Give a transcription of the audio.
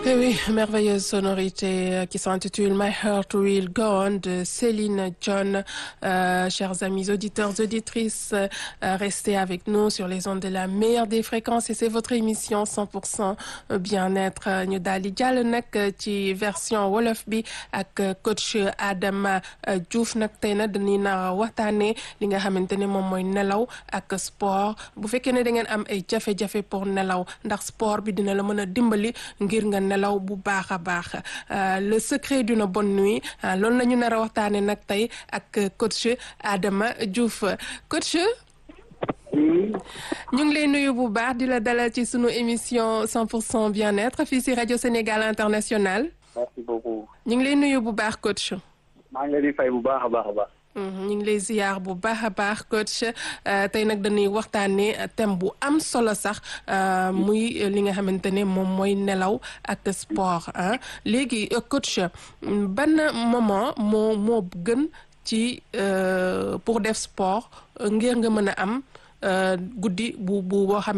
Eh oui, merveilleuse sonorité qui s'intitule My Heart Will Go On de Céline Dion. Chers amis auditeurs, auditrices, restez avec nous sur les ondes de la meilleure des fréquences et c'est votre émission 100% bien-être. Ñu daal di jàll nag ci version wolof bi ak coach Adama Diouf nag tey nag dañuy na waxtaanee li nga xamante ne moom mooy nelaw ak sport bu fekkee ne da ngeen am ay jafe-jafe pour nelaw ndax sport bi dina la mën a dimbali ngir nga nelaw bu baax a baax le secret d'une bonne nuit loolu la ñu nar a waxtaane nag tey ak coach Adama Diouf coach ñu ngi lay nuyu bu baax di la dalal ci sunu émission 100% bien-être fii si rajo Sénégal International. Merci beaucoup. ñu ngi lay nuyu bu baax coach. maa ngi leen di fay bu baax a baax a baax. ñu ngi lay ziyaar bu baax a baax coach tey nag dañuy waxtaanee thème bu am solo sax muy li nga xamante ne moom mooy nelaw ak sport ah léegi coach ban moment moo gën ci pour def sport ngir nga mën a am guddi bu boo xam